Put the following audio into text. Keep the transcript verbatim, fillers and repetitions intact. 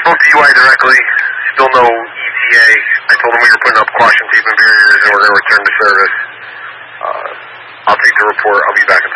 spoke to U I directly. Still no E T A. I told them we were putting up caution tape and barriers and we're going to return to service. Uh, I'll take the report. I'll be back